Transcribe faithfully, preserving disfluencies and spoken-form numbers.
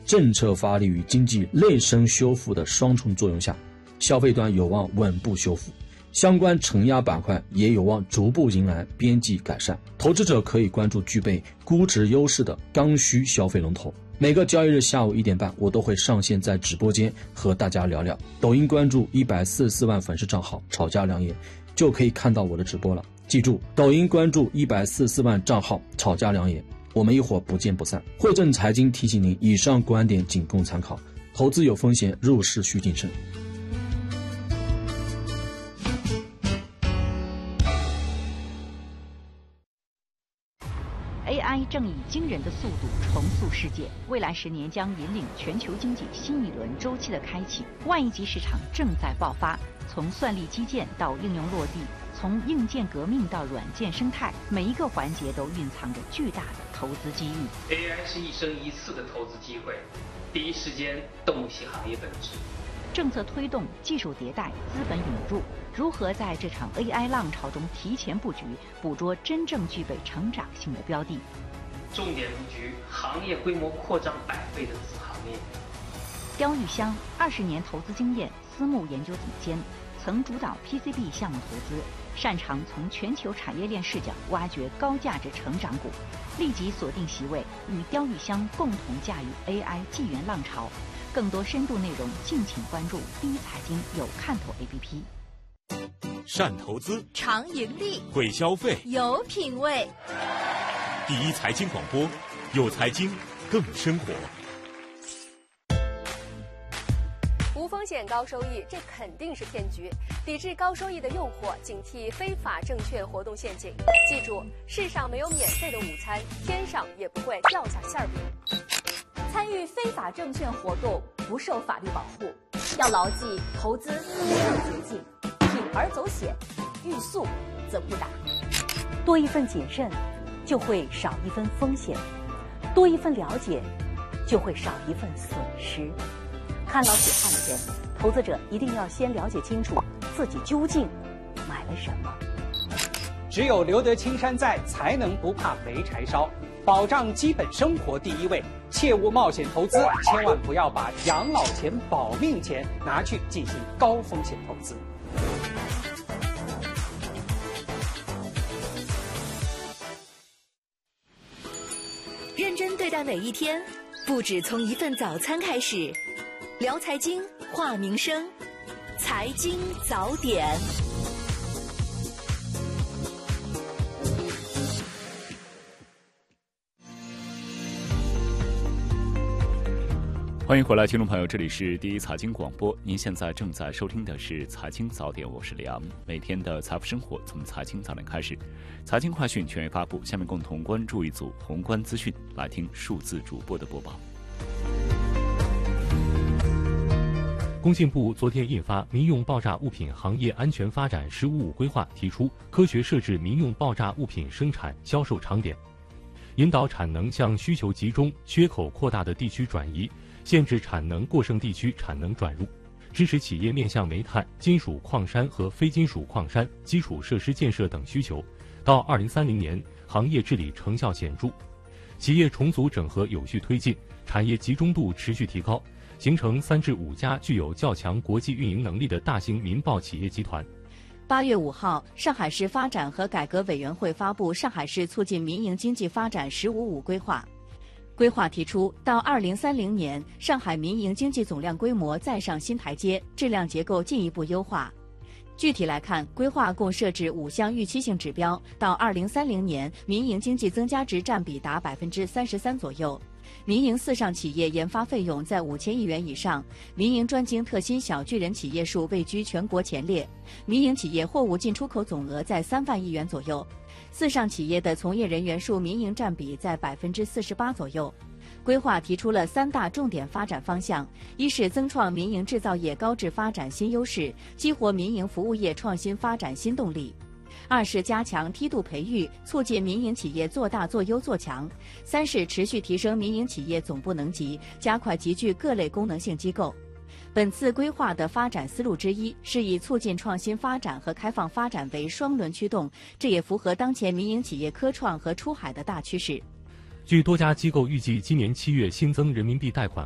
政策发力与经济内生修复的双重作用下，消费端有望稳步修复，相关承压板块也有望逐步迎来边际改善。投资者可以关注具备估值优势的刚需消费龙头。每个交易日下午一点半，我都会上线在直播间和大家聊聊。抖音关注一百四十四万粉丝账号吵架良言，就可以看到我的直播了。记住，抖音关注一百四十四万账号吵架良言，我们一会儿不见不散。汇正财经提醒您，以上观点仅供参考，投资有风险，入市需谨慎。 A I 正以惊人的速度重塑世界，未来十年将引领全球经济新一轮周期的开启。万亿级市场正在爆发，从算力基建到应用落地，从硬件革命到软件生态，每一个环节都蕴藏着巨大的投资机遇。 A I 是一生一次的投资机会，第一时间洞悉行业本质。 政策推动、技术迭代、资本引入，如何在这场 A I 浪潮中提前布局，捕捉真正具备成长性的标的？ 重点布局行业规模扩张百倍的子行业。 刁玉香二十年投资经验，私募研究总监，曾主导 P C B 项目投资，擅长从全球产业链视角挖掘高价值成长股。立即锁定席位，与刁玉香共同驾驭 A I 纪元浪潮。更多深度内容，敬请关注第一财经有看头 A P P。 善投资， 常盈利， 会消费， 有品位。 第一财经广播，有财经，更生活。 无风险高收益，这肯定是骗局。抵制高收益的诱惑，警惕非法证券活动陷阱。记住，世上没有免费的午餐，天上也不会掉下馅饼。 参与非法证券活动不受法律保护，要牢记投资没有捷径，铤而走险，欲速则不达。 多一份谨慎，就会少一分风险；多一份了解，就会少一份损失。看牢解汉前，投资者一定要先了解清楚自己究竟买了什么。 只有留得青山在，才能不怕没柴烧。保障基本生活第一位，切勿冒险投资，千万不要把养老钱、保命钱拿去进行高风险投资。 认真对待每一天，不止从一份早餐开始。聊财经，话民生，财经早点。 欢迎回来，听众朋友，这里是第一财经广播，您现在正在收听的是财经早点，我是李阳。每天的财富生活从财经早点开始，财经快讯全面发布，下面共同关注一组宏观资讯，来听数字主播的播报。 工信部昨天印发《民用爆炸物品行业安全发展“十五五”规划》，提出科学设置民用爆炸物品生产销售场点，引导产能向需求集中、缺口扩大的地区转移，限制产能过剩地区产能转入，支持企业面向煤炭、金属矿山和非金属矿山、基础设施建设等需求，到二零三零年行业治理成效显著，企业重组整合有序推进，产业集中度持续提高，形成三至五家具有较强国际运营能力的大型民爆企业集团。 八月五号，上海市发展和改革委员会发布《上海市促进民营经济发展“十五五”规划》。规划提出，到二零三零年，上海民营经济总量规模再上新台阶，质量结构进一步优化。具体来看，规划共设置五项预期性指标，到二零三零年，民营经济增加值占比达百分之三十三左右。民营四上企业研发费用在五千亿元以上，民营专精特新小巨人企业数位居全国前列，民营企业货物进出口总额在三万亿元左右。四上企业的从业人员数民营占比在百分之四十八左右。规划提出了三大重点发展方向：一是增创民营制造业高质发展新优势，激活民营服务业创新发展新动力；二是加强梯度培育，促进民营企业做大做优做强；三是持续提升民营企业总部能级，加快集聚各类功能性机构。本次规划的发展思路之一是以促进创新发展和开放发展为双轮驱动，这也符合当前民营企业科创和出海的大趋势。 据多家机构预计，今年七月新增人民币贷款